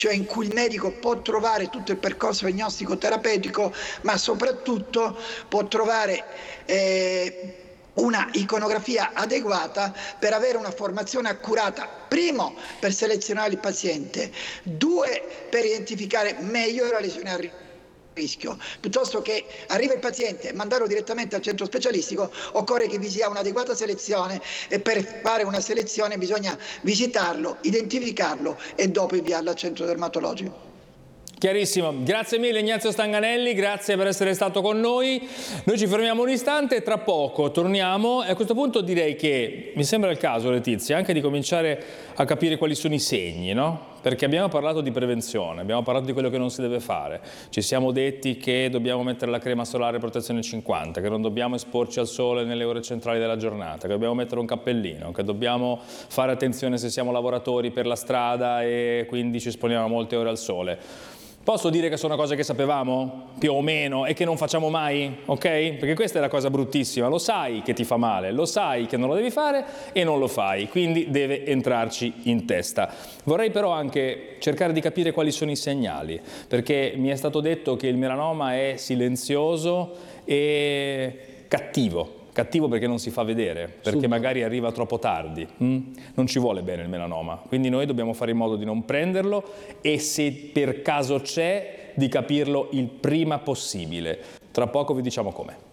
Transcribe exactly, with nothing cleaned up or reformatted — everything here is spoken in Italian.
cioè in cui il medico può trovare tutto il percorso diagnostico-terapeutico, ma soprattutto può trovare eh, una iconografia adeguata per avere una formazione accurata, primo per selezionare il paziente, due per identificare meglio la lesione a rischio. Piuttosto che arriva il paziente e mandarlo direttamente al centro specialistico, occorre che vi sia un'adeguata selezione, e per fare una selezione bisogna visitarlo, identificarlo e dopo inviarlo al centro dermatologico. Chiarissimo, grazie mille Ignazio Stanganelli, grazie per essere stato con noi. Noi ci fermiamo un istante e tra poco torniamo, e a questo punto direi che mi sembra il caso, Letizia, anche di cominciare a capire quali sono i segni, no? Perché abbiamo parlato di prevenzione, abbiamo parlato di quello che non si deve fare, ci siamo detti che dobbiamo mettere la crema solare protezione cinquanta, che non dobbiamo esporci al sole nelle ore centrali della giornata, che dobbiamo mettere un cappellino, che dobbiamo fare attenzione se siamo lavoratori per la strada e quindi ci esponiamo molte ore al sole. Posso dire che sono cose che sapevamo, più o meno, e che non facciamo mai, ok? Perché questa è la cosa bruttissima, lo sai che ti fa male, lo sai che non lo devi fare e non lo fai, quindi deve entrarci in testa. Vorrei però anche cercare di capire quali sono i segnali, perché mi è stato detto che il melanoma è silenzioso e cattivo. Cattivo perché non si fa vedere, perché Subito. magari arriva troppo tardi, mm? non ci vuole bene il melanoma, quindi noi dobbiamo fare in modo di non prenderlo e se per caso c'è, di capirlo il prima possibile. Tra poco vi diciamo come.